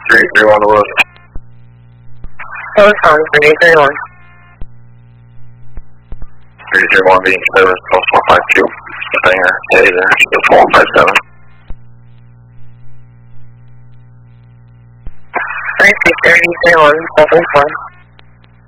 331 Wood. Telephone 331. 331 being service, plus 152. Stinger, taser, still 157. 331, 7 1.